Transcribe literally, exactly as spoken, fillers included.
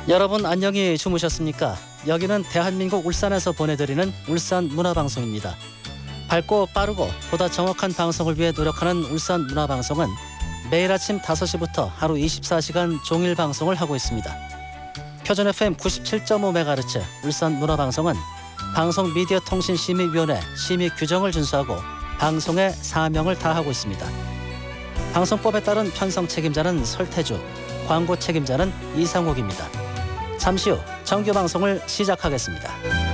여러분 안녕히 주무셨습니까? 여기는 대한민국 울산에서 보내드리는 울산문화방송입니다. 밝고 빠르고 보다 정확한 방송을 위해 노력하는 울산문화방송은 매일 아침 다섯 시부터 하루 이십사 시간 종일 방송을 하고 있습니다. 표준 에프엠 구십칠 점 오 메가헤르츠 울산문화방송은 방송미디어통신심의위원회 심의 규정을 준수하고 방송의 사명을 다하고 있습니다. 방송법에 따른 편성 책임자는 설태주, 광고 책임자는 이상욱입니다. 잠시 후 정규 방송을 시작하겠습니다.